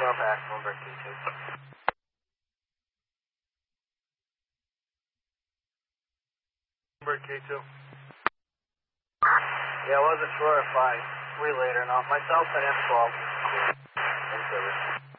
12 back, Bloomberg K2. Bloomberg K2. Yeah, I wasn't sure if I relayed or not. Myself and M12. In service.